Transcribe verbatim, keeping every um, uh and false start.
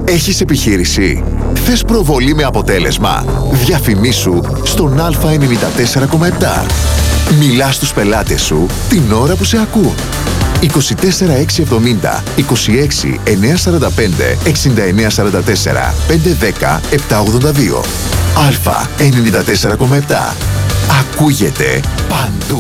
Έχεις επιχείρηση? Θες προβολή με αποτέλεσμα? Διαφημίσου στον Α ενενήντα τέσσερα κόμμα επτά. Μιλάς στους πελάτες σου την ώρα που σε ακούν. είκοσι τέσσερα εξακόσια εβδομήντα, είκοσι έξι εννιακόσια σαράντα πέντε, εξήντα εννέα σαράντα τέσσερα, πεντακόσια δέκα, επτακόσια ογδόντα δύο. Α ενενήντα τέσσερα κόμμα επτά. Ακούγεται παντού.